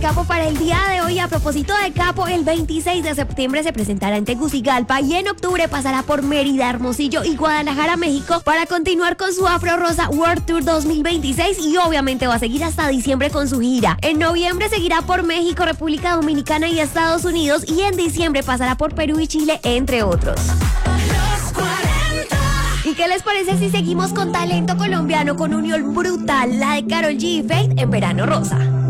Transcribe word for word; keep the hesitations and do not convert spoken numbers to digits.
Capo para el día de hoy. A propósito de Capo, el veintiséis de septiembre se presentará en Tegucigalpa y en octubre pasará por Mérida, Hermosillo y Guadalajara, México, para continuar con su Afro Rosa World Tour dos mil veintiséis y obviamente va a seguir hasta diciembre con su gira. En noviembre seguirá por México, República Dominicana y Estados Unidos, y en diciembre pasará por Perú y Chile, entre otros. ¿Y qué les parece si seguimos con talento colombiano con unión brutal, la de Karol G y Feid en Verano Rosa?